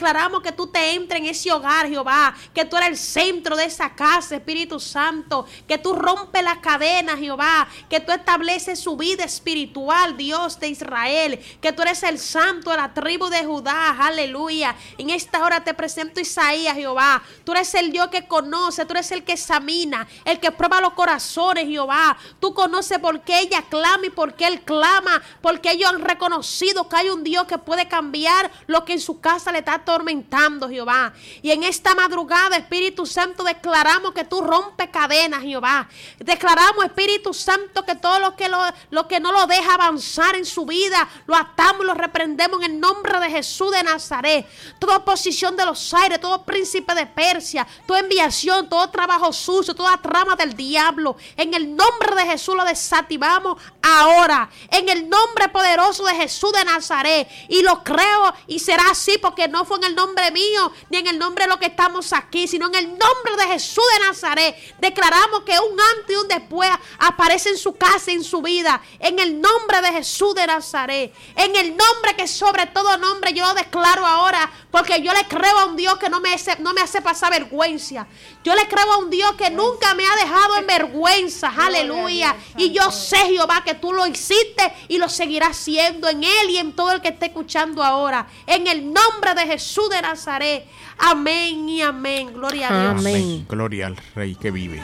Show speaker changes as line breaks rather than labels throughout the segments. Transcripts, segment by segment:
declaramos que tú te entres en ese hogar, Jehová, que tú eres el centro de esa casa, Espíritu Santo, que tú rompes las cadenas, Jehová, que tú estableces su vida espiritual, Dios de Israel, que tú eres el santo de la tribu de Judá, aleluya. En esta hora te presento Isaías, Jehová, tú eres el Dios que conoce, tú eres el que examina, el que prueba los corazones, Jehová. Tú conoces por qué ella clama y por qué él clama, porque ellos han reconocido que hay un Dios que puede cambiar lo que en su casa le está atormentando, Jehová. Y en esta madrugada, Espíritu Santo, declaramos que tú rompes cadenas, Jehová. Declaramos, Espíritu Santo, que todo lo que no lo deja avanzar en su vida, lo atamos y lo reprendemos en el nombre de Jesús de Nazaret. Toda oposición de los aires, todo príncipe de Persia, toda enviación, todo trabajo sucio, toda trama del diablo, en el nombre de Jesús lo desactivamos ahora, en el nombre poderoso de Jesús de Nazaret. Y lo creo y será así, porque no fue en el nombre mío ni en el nombre de los que estamos aquí, sino en el nombre de Jesús de Nazaret. Declaramos que un antes y un después aparece en su casa y en su vida, en el nombre de Jesús de Nazaret, en el nombre que sobre todo nombre. Yo lo declaro ahora, porque yo le creo a un Dios que no me hace pasar vergüenza. Yo le creo a un Dios que nunca me ha dejado en vergüenza, aleluya. Y yo sé, Jehová, que tú lo hiciste y lo seguirás haciendo en él y en todo el que esté escuchando ahora, en el nombre de Jesús de Nazaret. Amén y amén. Gloria a Dios.
Amén. Gloria al Rey que vive.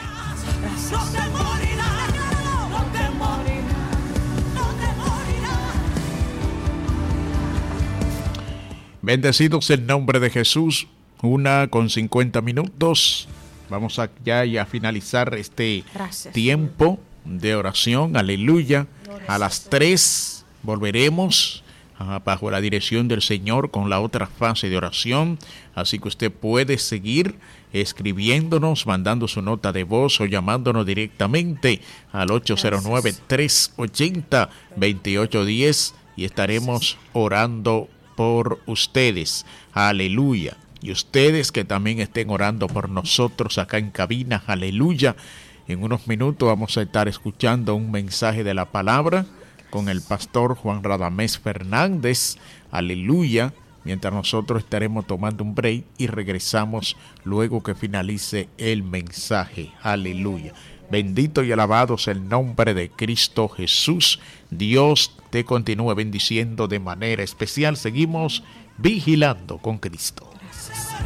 Bendecidos el nombre de Jesús. 1:50. Vamos ya a finalizar este tiempo de oración. Aleluya. A las 3 volveremos bajo la dirección del Señor con la otra fase de oración. Así que usted puede seguir escribiéndonos, mandando su nota de voz o llamándonos directamente al 809-380-2810 y estaremos orando por ustedes. Aleluya. Y ustedes que también estén orando por nosotros acá en cabina. Aleluya. En unos minutos vamos a estar escuchando un mensaje de la palabra con el pastor Juan Radamés Fernández. Aleluya. Mientras nosotros estaremos tomando un break y regresamos luego que finalice el mensaje. Aleluya. Bendito y alabado sea el nombre de Cristo Jesús. Dios te continúe bendiciendo de manera especial. Seguimos vigilando con Cristo.
Gracias.